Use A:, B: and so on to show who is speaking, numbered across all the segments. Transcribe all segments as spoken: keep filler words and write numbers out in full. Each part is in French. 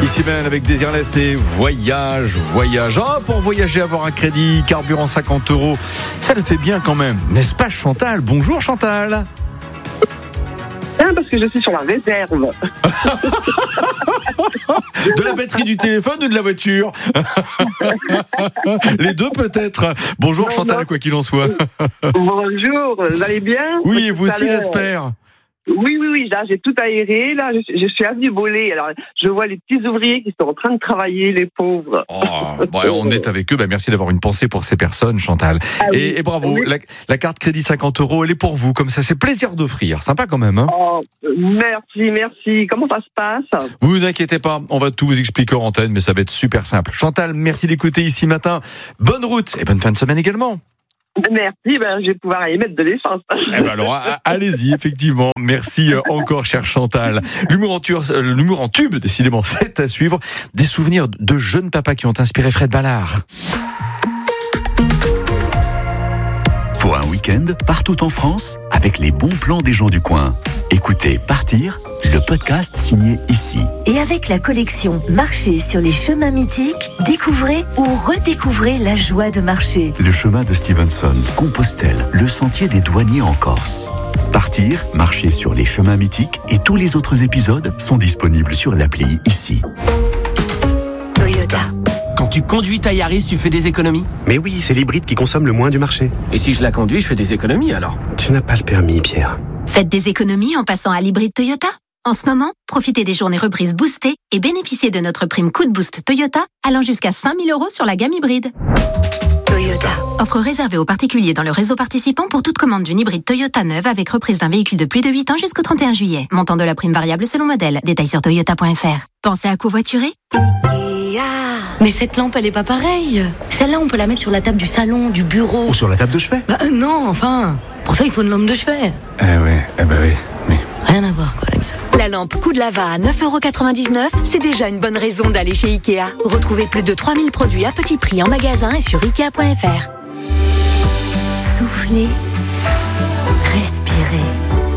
A: Ici même avec Désirless et voyage, voyage. Oh, pour voyager, avoir un crédit, carburant cinquante euros, ça le fait bien quand même, n'est-ce pas Chantal? Bonjour Chantal.
B: Bien, parce que je suis sur la réserve.
A: De la batterie du téléphone ou de la voiture? Les deux peut-être. Bonjour
B: non,
A: Chantal,
B: non.
A: quoi qu'il en soit.
B: Bonjour, vous allez bien?
A: Oui, et vous
B: Tout à
A: aussi
B: l'heure.
A: j'espère.
B: Oui, oui, oui, là j'ai tout aéré, là je, je suis avenue Bollé, alors je vois les petits ouvriers qui sont en train de travailler, les pauvres.
A: Oh, bah, on est avec eux, bah, merci d'avoir une pensée pour ces personnes Chantal.
B: Ah oui.
A: Et, et bravo,
B: Oui.
A: la, la carte crédit cinquante euros, elle est pour vous, comme ça c'est plaisir d'offrir, sympa quand même. Hein.
B: Oh, merci, merci. Comment ça se passe?
A: Vous n'inquiétez pas, on va tout vous expliquer en antenne, mais ça va être super simple. Chantal, merci d'écouter ici matin. Bonne route et bonne fin de semaine également.
B: Merci, ben, je vais pouvoir aller mettre de l'essence.
A: Eh ben alors, a- allez-y, effectivement. Merci euh, encore, chère Chantal. L'humour en, tu- euh, l'humour en tube, décidément, c'est à suivre. Des souvenirs de jeunes papas qui ont inspiré Fred Ballard.
C: Pour un week-end, partout en France, avec les bons plans des gens du coin. Écoutez Partir, le podcast signé ici.
D: Et avec la collection Marcher sur les chemins mythiques, découvrez ou redécouvrez la joie de marcher.
C: Le chemin de Stevenson, Compostelle, le sentier des douaniers en Corse. Partir, marcher sur les chemins mythiques et tous les autres épisodes sont disponibles sur l'appli ici.
D: Toyota.
E: Quand tu conduis ta Yaris, tu fais des économies.
F: Mais oui, c'est l'hybride qui consomme le moins du marché.
E: Et si je la conduis, je fais des économies alors.
F: Tu n'as pas le permis, Pierre.
G: Faites des économies en passant à l'hybride Toyota. En ce moment, profitez des journées reprises boostées et bénéficiez de notre prime coup de boost Toyota allant jusqu'à cinq mille euros sur la gamme hybride.
D: Toyota.
G: Offre réservée aux particuliers dans le réseau participant pour toute commande d'une hybride Toyota neuve avec reprise d'un véhicule de plus de huit ans jusqu'au trente et un juillet. Montant de la prime variable selon modèle. Détails sur toyota point f r. Pensez à covoiturer?
H: Mais cette lampe, elle est pas pareille. Celle-là, on peut la mettre sur la table du salon, du bureau.
F: Ou sur la table de chevet.
H: Bah, euh, non, enfin. Pour ça, il faut une lampe de chevet.
F: Eh ouais, eh ben oui, oui.
H: Rien à voir, quoi, les gars.
D: La lampe coup de lava à neuf euros quatre-vingt-dix-neuf, c'est déjà une bonne raison d'aller chez Ikea. Retrouvez plus de trois mille produits à petit prix en magasin et sur ikea point f r. Soufflez. Respirez.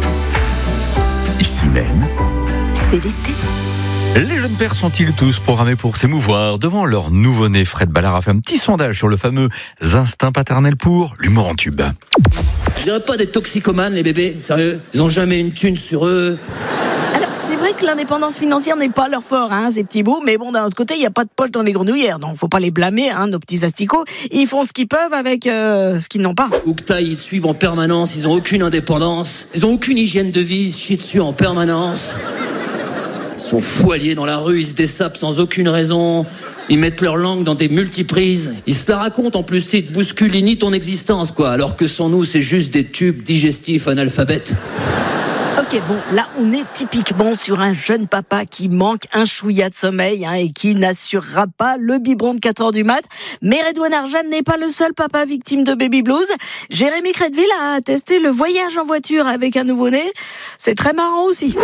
C: Ici même,
D: C'est l'été.
A: Les jeunes pères sont-ils tous programmés pour s'émouvoir devant leur nouveau-né? Fred Ballard a fait un petit sondage sur le fameux instinct paternel pour l'humour en tube.
I: Je dirais pas des toxicomanes, les bébés, sérieux. Ils ont jamais une thune sur eux.
J: Alors, c'est vrai que l'indépendance financière n'est pas leur fort, hein, ces petits bouts, mais bon, d'un autre côté, il n'y a pas de poche dans les grenouillères, donc faut pas les blâmer, hein, nos petits asticots. Ils font ce qu'ils peuvent avec euh, ce qu'ils n'ont pas.
I: Oukta, ils suivent en permanence, ils ont aucune indépendance. Ils ont aucune hygiène de vie, ils se chient dessus en permanence. Ils sont fous alliés dans la rue, ils se dessapent sans aucune raison. Ils mettent leur langue dans des multiprises. Ils se la racontent en plus, ils te bousculent, ils nient ton existence, quoi. Alors que sans nous, c'est juste des tubes digestifs analphabètes.
J: Ok, bon, là, on est typiquement sur un jeune papa qui manque un chouïa de sommeil, hein, et qui n'assurera pas le biberon de quatre heures du mat. Mais Redouane Arjan n'est pas le seul papa victime de baby blues. Jérémy Crédville a testé le voyage en voiture avec un nouveau-né. C'est très marrant aussi.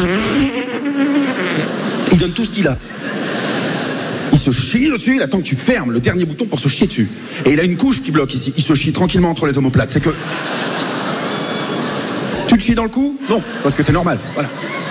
K: Il donne tout ce qu'il a. Il se chie dessus, il attend que tu fermes le dernier bouton pour se chier dessus. Et il a une couche qui bloque ici. Il se chie tranquillement entre les omoplates. C'est que... Tu te chies dans le cou? Non, parce que t'es normal. Voilà.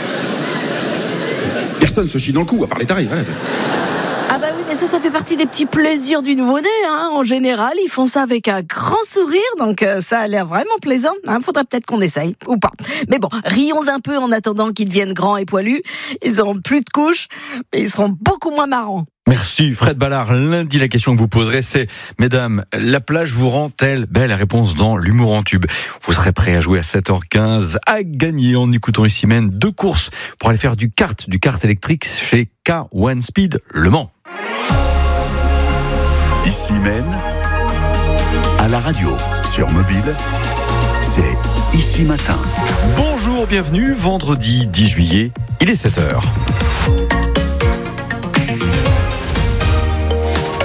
K: Personne se chie dans le cou, à part les tarifs. Voilà.
J: Ah bah oui, mais ça, ça fait partie des petits plaisirs du nouveau-né, hein. En général, ils font ça avec un grand sourire, donc euh, ça a l'air vraiment plaisant, hein. Faudrait peut-être qu'on essaye, ou pas. Mais bon, rions un peu en attendant qu'ils deviennent grands et poilus. Ils auront plus de couches, mais ils seront beaucoup moins marrants.
A: Merci Fred Ballard. Lundi, la question que vous poserez, c'est: mesdames, la plage vous rend-elle belle? La réponse dans l'humour en tube. Vous serez prêts à jouer à sept heures quinze, à gagner en écoutant ici même deux courses pour aller faire du kart, du kart électrique chez K un Speed Le Mans.
C: ici même, à la radio, sur mobile, c'est Ici Matin.
A: Bonjour, bienvenue, vendredi dix juillet, il est sept heures. Le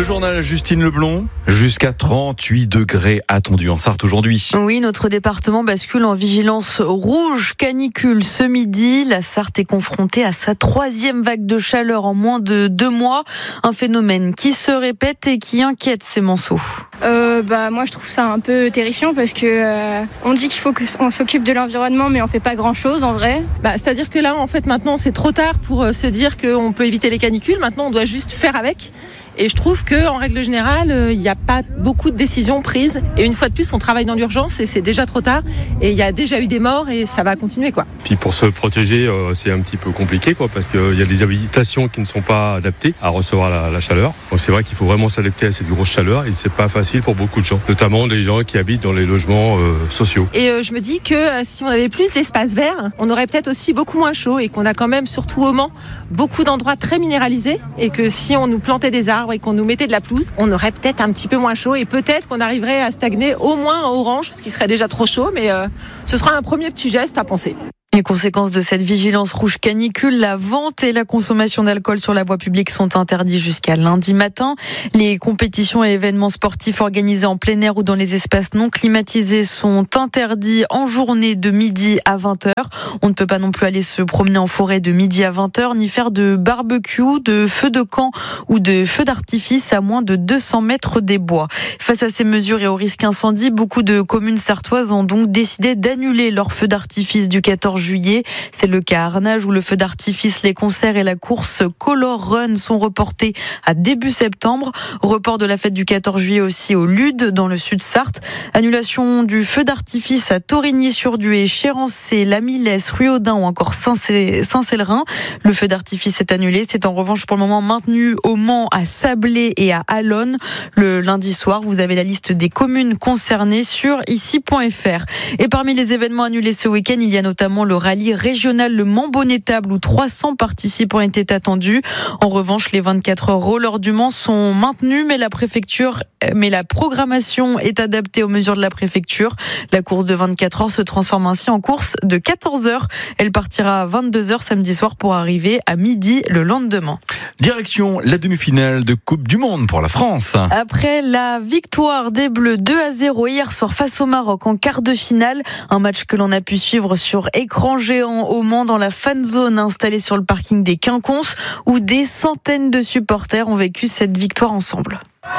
A: journal Justine Leblond, jusqu'à trente-huit degrés attendus en Sarthe aujourd'hui.
J: Oui, notre département bascule en vigilance rouge canicule ce midi. La Sarthe est confrontée à sa troisième vague de chaleur en moins de deux mois. Un phénomène qui se répète et qui inquiète ces Manceaux.
L: Euh, bah, moi je trouve ça un peu terrifiant parce que euh, on dit qu'il faut qu'on s'occupe de l'environnement mais on fait pas grand chose en vrai.
M: Bah, c'est-à-dire que là en fait maintenant c'est trop tard pour se dire qu'on peut éviter les canicules. Maintenant on doit juste faire avec. Et je trouve qu'en règle générale, il n'y a pas beaucoup de décisions prises. Et une fois de plus, on travaille dans l'urgence et c'est déjà trop tard. Et il y a déjà eu des morts et ça va continuer, quoi.
N: Puis pour se protéger, euh, c'est un petit peu compliqué, quoi, parce qu'il y a des habitations qui ne sont pas adaptées à recevoir la, la chaleur. Donc c'est vrai qu'il faut vraiment s'adapter à cette grosse chaleur et c'est pas facile pour beaucoup de gens, notamment des gens qui habitent dans les logements euh, sociaux.
M: Et euh, je me dis que euh, si on avait plus d'espace vert, on aurait peut-être aussi beaucoup moins chaud et qu'on a quand même, surtout au Mans, beaucoup d'endroits très minéralisés et que si on nous plantait des arbres et qu'on nous mettait de la pelouse, on aurait peut-être un petit peu moins chaud et peut-être qu'on arriverait à stagner au moins en orange, ce qui serait déjà trop chaud, mais euh, ce sera un premier petit geste à penser.
J: Les conséquences de cette vigilance rouge canicule, la vente et la consommation d'alcool sur la voie publique sont interdits jusqu'à lundi matin. Les compétitions et événements sportifs organisés en plein air ou dans les espaces non climatisés sont interdits en journée de midi à vingt heures. On ne peut pas non plus aller se promener en forêt de midi à vingt heures, ni faire de barbecue, de feu de camp ou de feu d'artifice à moins de deux cents mètres des bois. Face à ces mesures et au risque incendie, beaucoup de communes sartoises ont donc décidé d'annuler leur feu d'artifice du quatorze juillet. C'est le cas à Arnage où le feu d'artifice, les concerts et la course Color Run sont reportés à début septembre. Report de la fête du quatorze juillet aussi au Lude dans le sud Sarthe. Annulation du feu d'artifice à Torigny-sur-Dué, Chérancé, La Millesse, Ruaudin ou encore Saint-Célerin. Le feu d'artifice est annulé. C'est en revanche pour le moment maintenu au Mans, à Sablé et à Allonne. Le lundi soir, vous avez la liste des communes concernées sur ici point f r. Et parmi les événements annulés ce week-end, il y a notamment le rallye régional Le Mans-Bonnetable où trois cents participants étaient attendus. En revanche, les vingt-quatre heures rollers du Mans sont maintenus, mais la préfecture, mais la programmation est adaptée aux mesures de la préfecture. La course de vingt-quatre heures se transforme ainsi en course de quatorze heures. Elle partira à vingt-deux heures samedi soir pour arriver à midi le lendemain.
A: Direction la demi-finale de Coupe du Monde pour la France.
J: Après la victoire des Bleus deux à zéro hier soir face au Maroc en quart de finale, un match que l'on a pu suivre sur écran géant au Mans dans la fan zone installée sur le parking des Quinconces où des centaines de supporters ont vécu cette victoire ensemble.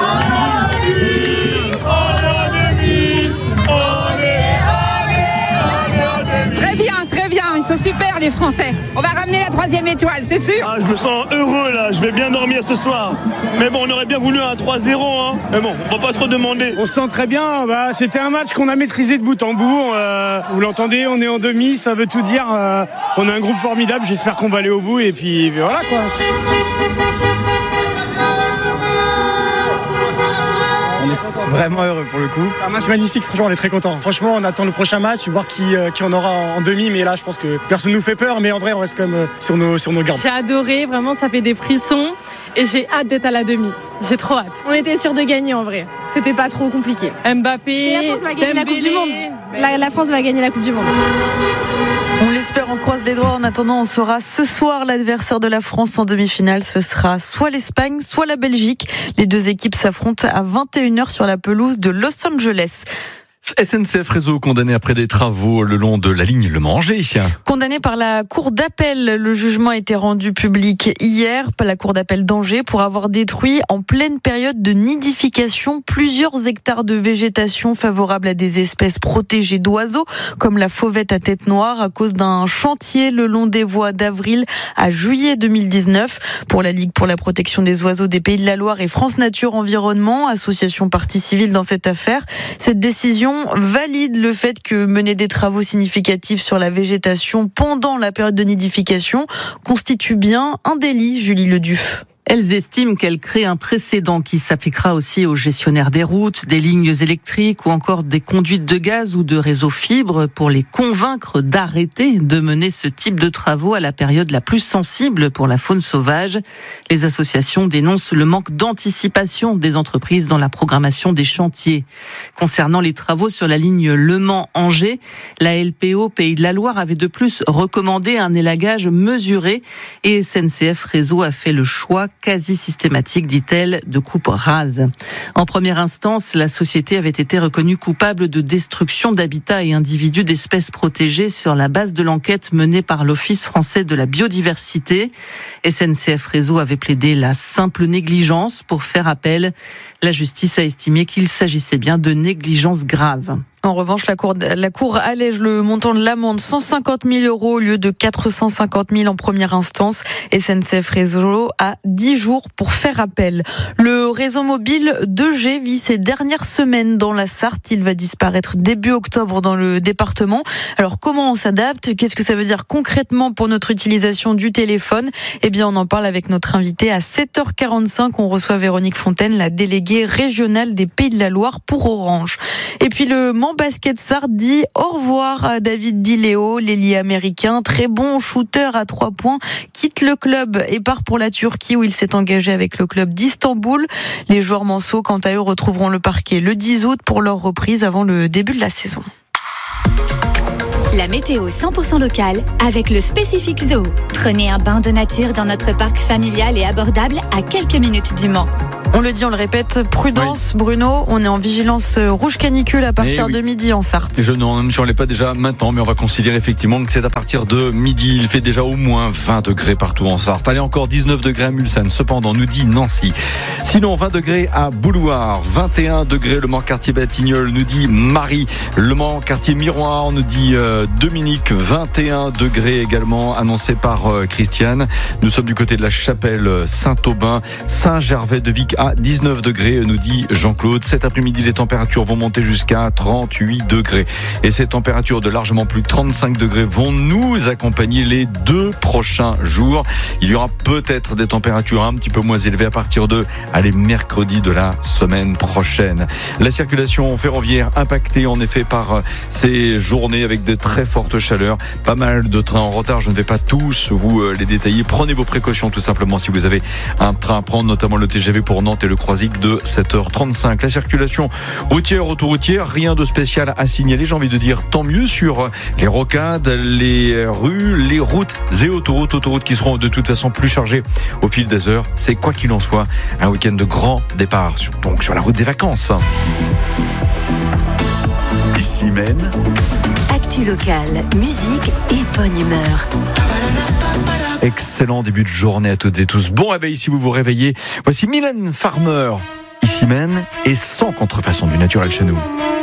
O: Très bien, très bien, ils sont super les Français. On va ramener la troisième étoile, c'est sûr.
P: Ah, je me sens heureux là, je vais bien dormir ce soir. Mais bon, on aurait bien voulu un trois zéro, hein. Mais bon, on va pas trop demander.
Q: On se sent très bien, bah, c'était un match qu'on a maîtrisé de bout en bout. Euh, vous l'entendez, on est en demi, ça veut tout dire. Euh, on a un groupe formidable, j'espère qu'on va aller au bout et puis voilà quoi.
R: On est vraiment heureux pour le coup.
Q: Un match magnifique, franchement on est très contents. Franchement on attend le prochain match, voir qui, euh, qui en aura en demi, mais là je pense que personne nous fait peur, mais en vrai on reste quand même euh, sur, nos, sur nos gardes.
S: J'ai adoré, vraiment ça fait des frissons et j'ai hâte d'être à la demi. J'ai trop hâte. On était sûr de gagner en vrai. C'était pas trop compliqué. Mbappé,
T: et la France va gagner
S: Dembélé,
T: la Coupe du Monde. La, la France va gagner la Coupe du Monde.
J: On l'espère, on croise les doigts. En attendant, on saura ce soir l'adversaire de la France en demi-finale. Ce sera soit l'Espagne, soit la Belgique. Les deux équipes s'affrontent à vingt et une heures sur la pelouse de Los Angeles.
A: S N C F Réseau condamné après des travaux le long de la ligne Le Mans-Angers.
J: Condamné par la Cour d'appel, le jugement a été rendu public hier par la Cour d'appel d'Angers pour avoir détruit en pleine période de nidification plusieurs hectares de végétation favorable à des espèces protégées d'oiseaux comme la fauvette à tête noire à cause d'un chantier le long des voies d'avril à juillet deux mille dix-neuf. Pour la Ligue pour la protection des oiseaux des Pays de la Loire et France Nature Environnement, association partie civile dans cette affaire, cette décision valide le fait que mener des travaux significatifs sur la végétation pendant la période de nidification constitue bien un délit, Julie Leduf.
U: Elles estiment qu'elle crée un précédent qui s'appliquera aussi aux gestionnaires des routes, des lignes électriques ou encore des conduites de gaz ou de réseaux fibres pour les convaincre d'arrêter de mener ce type de travaux à la période la plus sensible pour la faune sauvage. Les associations dénoncent le manque d'anticipation des entreprises dans la programmation des chantiers. Concernant les travaux sur la ligne Le Mans-Angers, la L P O Pays de la Loire avait de plus recommandé un élagage mesuré et S N C F Réseau a fait le choix quasi systématique, dit-elle, de coupe rase. En première instance, la société avait été reconnue coupable de destruction d'habitats et individus d'espèces protégées sur la base de l'enquête menée par l'Office français de la biodiversité. S N C F Réseau avait plaidé la simple négligence pour faire appel. La justice a estimé qu'il s'agissait bien de négligence grave.
B: En revanche, la Cour, la Cour allège le montant de l'amende, cent cinquante mille euros au lieu de quatre cent cinquante mille en première instance. S N C F Réseau a dix jours pour faire appel. Le réseau mobile deux G vit ses dernières semaines dans la Sarthe. Il va disparaître début octobre dans le département. Alors comment on s'adapte ? Qu'est-ce que ça veut dire concrètement pour notre utilisation du téléphone ? Eh bien, on en parle avec notre invité à sept heures quarante-cinq. On reçoit Véronique Fontaine, la déléguée régionale des Pays de la Loire pour Orange. Et puis le Mans Basket Sarthe dit au revoir à David Di Leo, l'ailier américain, très bon shooter à trois points, quitte le club et part pour la Turquie où il s'est engagé avec le club d'Istanbul. Les joueurs manceaux, quant à eux, retrouveront le parquet le dix août pour leur reprise avant le début de la saison.
D: La météo cent pour cent locale avec le Spécifique Zoo. Prenez un bain de nature dans notre parc familial et abordable à quelques minutes du Mans.
B: On le dit, on le répète, prudence, oui. Bruno, on est en vigilance rouge canicule à partir oui. de midi en Sarthe.
A: Je ne l'ai pas déjà maintenant, mais on va considérer effectivement que c'est à partir de midi. Il fait déjà au moins vingt degrés partout en Sarthe. Allez, encore dix-neuf degrés à Mulsanne, cependant, nous dit Nancy. Sinon, vingt degrés à Boulouard, vingt et un degrés le Mans quartier Batignolles, nous dit Marie. Le Mans quartier Miroir, nous dit euh, Dominique, vingt et un degrés également annoncé par euh, Christiane. Nous sommes du côté de la chapelle Saint-Aubin, Saint-Gervais de Vic à dix-neuf degrés, nous dit Jean-Claude. Cet après-midi, les températures vont monter jusqu'à trente-huit degrés. Et ces températures de largement plus de trente-cinq degrés vont nous accompagner les deux prochains jours. Il y aura peut-être des températures un petit peu moins élevées à partir de, allez, mercredi de la semaine prochaine. La circulation ferroviaire impactée en effet par ces journées avec de très fortes chaleurs. Pas mal de trains en retard. Je ne vais pas tous vous les détailler. Prenez vos précautions tout simplement si vous avez un train à prendre, notamment le T G V pour Nantes et le Croisic de sept heures trente-cinq. La circulation routière, autoroutière, rien de spécial à signaler. J'ai envie de dire tant mieux sur les rocades, les rues, les routes et autoroutes, autoroutes qui seront de toute façon plus chargées au fil des heures. C'est quoi qu'il en soit un week-end de grand départ, sur, donc sur la route des vacances.
C: Ici même.
D: Actu locale, musique et bonne humeur.
A: Excellent début de journée à toutes et tous. Bon réveil ici vous vous réveillez. Voici Mylène Farmer, ici même, et sans contrefaçon du naturel chez nous.